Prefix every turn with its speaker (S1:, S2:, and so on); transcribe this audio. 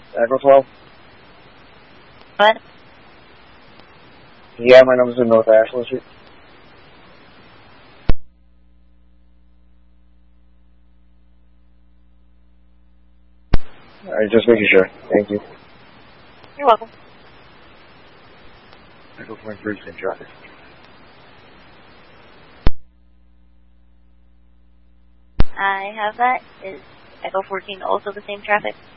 S1: Echo 12?
S2: What?
S1: Yeah, my number's in North Ashland Street. Alright, just making sure. Thank you.
S2: You're welcome.
S1: Echo 23, same traffic.
S2: I have that. Is Echo 14 also the same traffic?